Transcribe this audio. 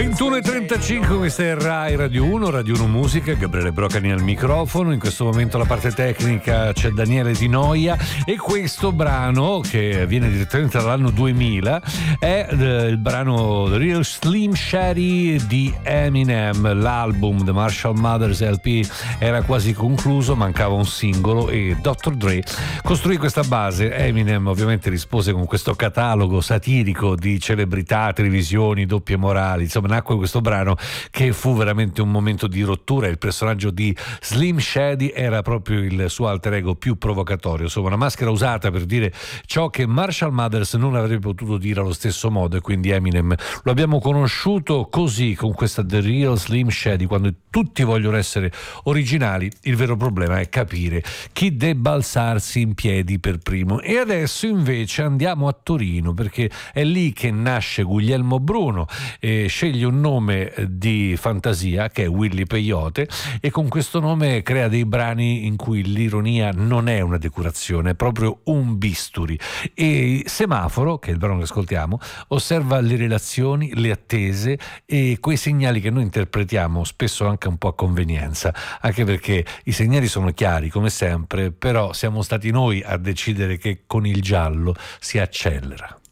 21:35, questa è Rai Radio 1, Radio 1 Musica, Gabriele Brocani al microfono. In questo momento alla parte tecnica c'è Daniele Di Noia e questo brano, che viene direttamente dall'anno 2000, è il brano The Real Slim Shady di Eminem. L'album The Marshall Mathers LP era quasi concluso, mancava un singolo e Dr. Dre costruì questa base. Eminem ovviamente rispose con questo catalogo satirico di celebrità, televisioni, doppie morali. Insomma, nacque questo brano che fu veramente un momento di rottura. Il personaggio di Slim Shady era proprio il suo alter ego più provocatorio, insomma una maschera usata per dire ciò che Marshall Mathers non avrebbe potuto dire allo stesso modo, e quindi Eminem lo abbiamo conosciuto così, con questa The Real Slim Shady. Quando tutti vogliono essere originali, il vero problema è capire chi debba alzarsi in piedi per primo. E adesso invece andiamo a Torino, perché è lì che nasce Guglielmo Bruno, e sceglie un nome di fantasia che è Willy Peyote, e con questo nome crea dei brani in cui l'ironia non è una decorazione, è proprio un bisturi. E Semaforo, che è il brano che ascoltiamo, osserva le relazioni, le attese e quei segnali che noi interpretiamo spesso anche un po' a convenienza, anche perché i segnali sono chiari come sempre, però siamo stati noi a decidere che con il giallo si accelera.